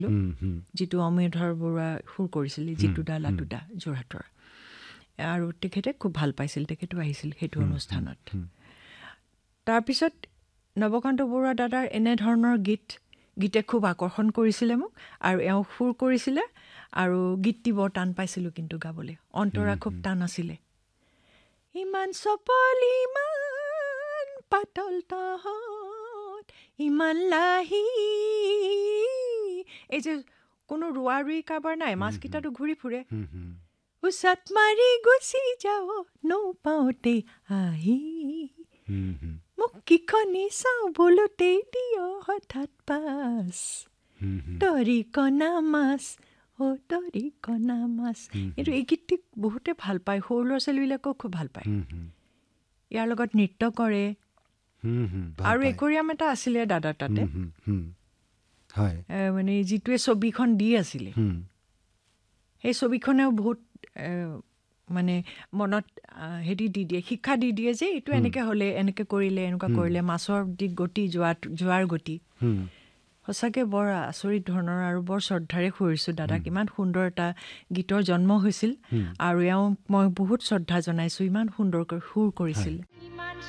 যিটো অমিয়ধৰ বৰুৱা সুৰ কৰিছিল জিতুদা লাটুদা যোৰহাটৰ আৰু তেখেতে খুব ভাল পাইছিল তেখেতো আহিছিল সেইটো অনুষ্ঠানত তাৰপিছত নৱকান্ত বৰুৱা দাদাৰ এনেধৰণৰ গীতে খুব আকৰ্ষণ কৰিছিলে মোক আৰু এওঁ সুৰ কৰিছিলে আৰু গীতটি বৰ টান পাইছিলোঁ কিন্তু গাবলৈ অন্তৰা খুব টান আছিলে ইমান চপল ইমান পাতল তহঁত ইমান লাহি এই যে কোনো ৰোৱা ৰুই কাৰোবাৰ নাই মাছকেইটাতো ঘূৰি ফুৰে উচাত মাৰি গুচি যাওঁ নৌপাওঁতে আহি মোক কিখনি চাওঁ বোলোতেই দিয় হঠাৎ পাছ তৰিকণা মাছ তৰিকণা মাছ এইটো এই গীতটি বহুতে ভাল পায় সৰু ল'ৰা ছোৱালীবিলাকেও খুব ভাল পায় ইয়াৰ লগত নৃত্য কৰে আৰু একোৰিয়াম এটা আছিলে দাদাৰ তাতে মানে যিটোৱে ছবিখন দি আছিলে সেই ছবিখনেও বহুত মানে মনত হেৰি দি দিয়ে শিক্ষা দি দিয়ে যে এইটো এনেকৈ হ'লে এনেকৈ কৰিলে এনেকুৱা কৰিলে মাছৰ দিশ গতি যোৱাৰ গতি সঁচাকৈ বৰ আচৰিত ধৰণৰ আৰু বৰ শ্ৰদ্ধাৰে সুৰিছোঁ দাদাক ইমান সুন্দৰ এটা গীতৰ জন্ম হৈছিল আৰু এওঁ মই বহুত শ্ৰদ্ধা জনাইছোঁ ইমান সুন্দৰকৈ সুৰ কৰিছিল